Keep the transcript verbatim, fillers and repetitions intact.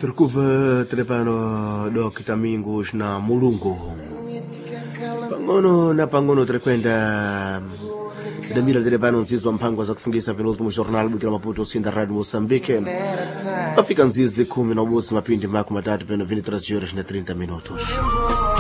Turkuva trepano Doc Tamingos na Mulungu. Pangono na pangono trekwenda Damira trepano nzizi wa mpango za kufungisa penultimo jornal Bukira Maputo Sinda Radio Moçambique. Afika nzizi kumi na ubusi mapindi mako matatu peno vinte e três horas na trinta minutos.